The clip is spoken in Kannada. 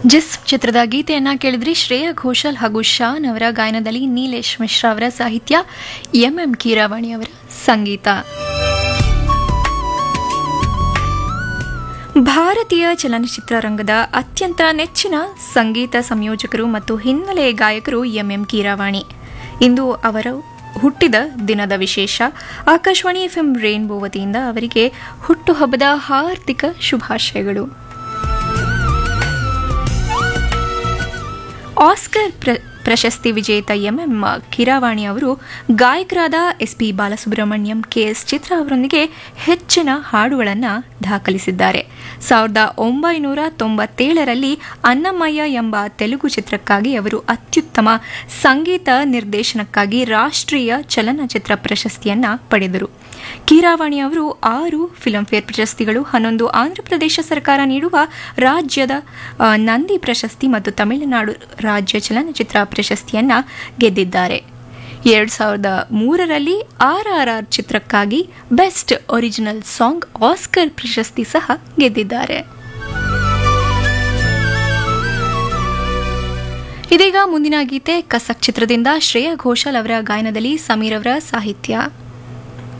ಜಿಸ್ ಚಿತ್ರದ ಗೀತೆಯನ್ನ ಕೇಳಿದ್ರಿ. ಶ್ರೇಯಾ ಘೋಷಾಲ್ ಹಾಗೂ ಶಾನ್ ಅವರ ಗಾಯನದಲ್ಲಿ ನೀಲೇಶ್ ಮಿಶ್ರಾ ಅವರ ಸಾಹಿತ್ಯ, ಎಂ ಕೀರವಾಣಿ ಅವರ ಸಂಗೀತ. ಭಾರತೀಯ ಚಲನಚಿತ್ರರಂಗದ ಅತ್ಯಂತ ನೆಚ್ಚಿನ ಸಂಗೀತ ಸಂಯೋಜಕರು ಮತ್ತು ಹಿನ್ನೆಲೆ ಗಾಯಕರು ಎಂ ಕೀರವಾಣಿ. ಇಂದು ಅವರ ಹುಟ್ಟಿದ ದಿನದ ವಿಶೇಷ. ಆಕಾಶವಾಣಿ ಎಫ್ಎಂ ರೇನ್ಬೋ ವತಿಯಿಂದ ಅವರಿಗೆ ಹುಟ್ಟುಹಬ್ಬದ ಹಾರ್ದಿಕ ಶುಭಾಶಯಗಳು. ಆಸ್ಕರ್ ಪ್ರಶಸ್ತಿ ವಿಜೇತ ಎಂ ಕೀರವಾಣಿ ಅವರು ಗಾಯಕರಾದ ಎಸ್.ಪಿ. ಬಾಲಸುಬ್ರಹ್ಮಣ್ಯಂ, ಕೆ.ಎಸ್. ಚಿತ್ರ ಅವರೊಂದಿಗೆ ಹೆಚ್ಚಿನ ಹಾಡುಗಳನ್ನು ದಾಖಲಿಸಿದ್ದಾರೆ. 1997ರಲ್ಲಿ ಅನ್ನಮಯ್ಯ ಎಂಬ ತೆಲುಗು ಚಿತ್ರಕ್ಕಾಗಿ ಅವರು ಅತ್ಯುತ್ತಮ ಸಂಗೀತ ನಿರ್ದೇಶನಕ್ಕಾಗಿ ರಾಷ್ಟ್ರೀಯ ಚಲನಚಿತ್ರ ಪ್ರಶಸ್ತಿಯನ್ನು ಪಡೆದರು. ಕೀರವಾಣಿ ಅವರು 6 ಫಿಲ್ಮ್ಫೇರ್ ಪ್ರಶಸ್ತಿಗಳು, 11 ಆಂಧ್ರಪ್ರದೇಶ ಸರ್ಕಾರ ನೀಡುವ ರಾಜ್ಯದ ನಂದಿ ಪ್ರಶಸ್ತಿ ಮತ್ತು ತಮಿಳುನಾಡು ರಾಜ್ಯ ಚಲನಚಿತ್ರ ಪ್ರಶಸ್ತಿಯನ್ನ ಗೆದ್ದಿದ್ದಾರೆ. 2003ರಲ್ಲಿ RRR ಚಿತ್ರಕ್ಕಾಗಿ ಬೆಸ್ಟ್ ಒರಿಜಿನಲ್ ಸಾಂಗ್ ಆಸ್ಕರ್ ಪ್ರಶಸ್ತಿ ಸಹ ಗೆದ್ದಿದ್ದಾರೆ. ಇದೀಗ ಮುಂದಿನ ಗೀತೆ ಕಸಕ್ ಚಿತ್ರದಿಂದ ಶ್ರೇಯಾ ಘೋಷಾಲ್ ಅವರ ಗಾಯನದಲ್ಲಿ ಸಮೀರ್ ಅವರ ಸಾಹಿತ್ಯ.